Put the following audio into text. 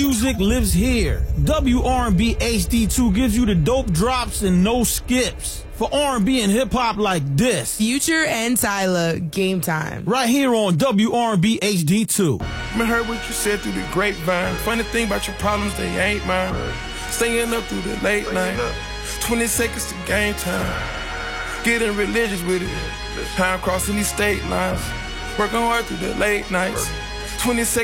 music lives here. WRB HD2 gives you the dope drops and no skips for R&B and hip-hop like this. Future and Tyler, Game Time. Right here on WRB HD2. I heard what you said through the grapevine. Funny thing about your problems, they ain't mine. Staying up through the late night. 20 seconds to game time. Getting religious with it. Time crossing these state lines. Working hard through the late nights. 20 seconds.